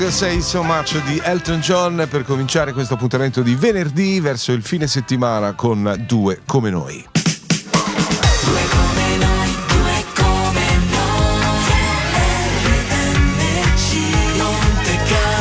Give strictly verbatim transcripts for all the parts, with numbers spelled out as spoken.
Say So Much di Elton John per cominciare questo appuntamento di venerdì verso il fine settimana con Due Come Noi. Due come noi, due come noi, R M C Monte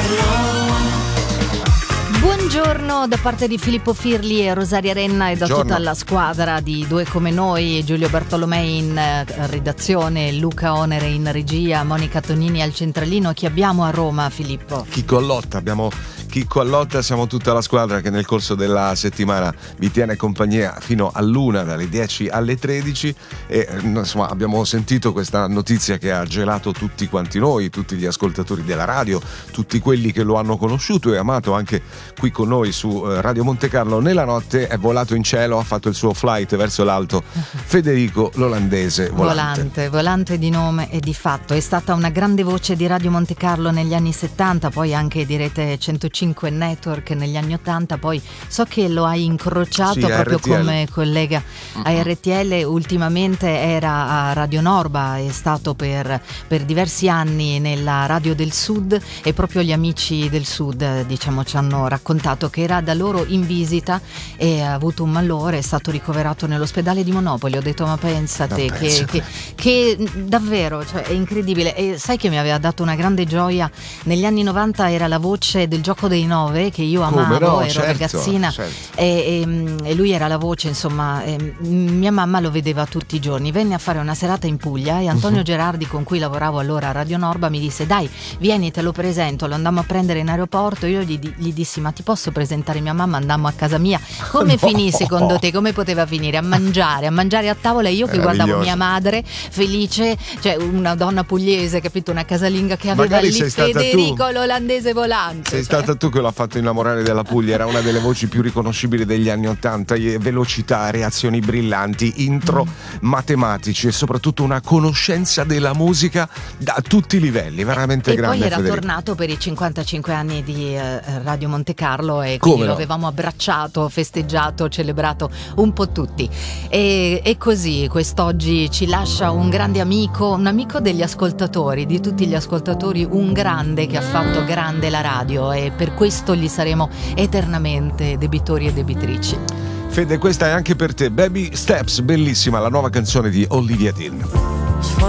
Carlo. Buongiorno da parte di Filippo Firli e Rosaria Renna e da Buongiorno. tutta la squadra di Due Come Noi, Giulio Bartolomei in eh, redazione, Luca Onere in regia, Monica Tonini al centralino. Chi abbiamo a Roma, Filippo? Chicco Allotta, abbiamo Chicco Allotta, siamo tutta la squadra che nel corso della settimana vi tiene compagnia fino all'una, dalle dieci alle tredici e insomma abbiamo sentito questa notizia che ha gelato tutti quanti noi, tutti gli ascoltatori della radio, tutti quelli che lo hanno conosciuto e amato anche qui con noi su Radio Monte Carlo. Nella notte è volato in cielo, ha fatto il suo flight verso l'alto Federico l'olandese volante. Volante, volante di nome e di fatto. È stata una grande voce di Radio Monte Carlo negli anni settanta, poi anche di Rete centocinque Network negli anni ottanta, poi so che lo hai incrociato Sì, proprio R T L. come collega a R T L, ultimamente era a Radio Norba, è stato per, per diversi anni nella Radio del Sud e proprio gli amici del Sud diciamo ci hanno raccontato che era da loro in visita e ha avuto un malore, è stato ricoverato nell'ospedale di Monopoli. Ho detto ma pensate, Ma che, pensate. che, che davvero, cioè, è incredibile. E sai che mi aveva dato una grande gioia negli anni novanta, era la voce del Gioco dei Nove che io Come amavo, no, ero certo, ragazzina certo. e, e, e lui era la voce, insomma, e, mia mamma lo vedeva tutti i giorni. Venne a fare una serata in Puglia e Antonio Uh-huh. Gerardi, con cui lavoravo allora a Radio Norba, mi disse dai vieni, te lo presento. Lo andammo a prendere in aeroporto, io gli, gli dissi ma ti posso presentare mia mamma? Andammo a casa mia. Come No. finì secondo te? Come poteva finire? A mangiare, a mangiare a tavola e io che guardavo Meraviglioso. mia madre felice, cioè una donna pugliese, capito, una casalinga che aveva Magari lì sei stata Federico tu. l'olandese volante. Sei cioè. stata tu che l'ha fatto innamorare della Puglia, era una delle voci più riconoscibili degli anni ottanta, velocità, reazioni brillanti, intro Mm. matematici e soprattutto una conoscenza della musica da tutti i livelli, veramente E grande. poi era Federico. tornato per i cinquantacinque anni di eh, Radio Monte Carlo e Come quindi no? lo avevamo abbracciato, festeggiato, celebrato un po' tutti. E, e così quest'oggi ci lascia un grande amico, un amico degli ascoltatori, di tutti gli ascoltatori, un grande che ha fatto grande la radio e per questo gli saremo eternamente debitori e debitrici. Fede, questa è anche per te, Baby Steps, bellissima la nuova canzone di Olivia Dean.